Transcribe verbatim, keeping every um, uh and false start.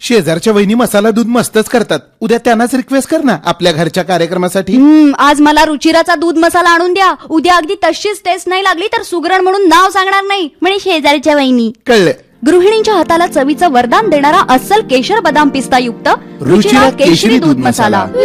शेजारच्या वहिनी मसाला दूध मस्तच करतात. उद्या त्यांनाच रिक्वेस्ट कर ना आपल्या घरच्या कार्यक्रमासाठी. आज मला रुचिराचा दूध मसाला आणून द्या. उद्या अगदी तशीच टेस्ट नाही लागली तर सुगरण म्हणून नाव सांगणार नाही म्हणे शेजारच्या वहिनी. कळलं. गृहिणींच्या हाताला चवीचं वरदान देणारा अस्सल केशर बदाम पिस्ता युक्त रुचिरा केशरी दूध मसाला.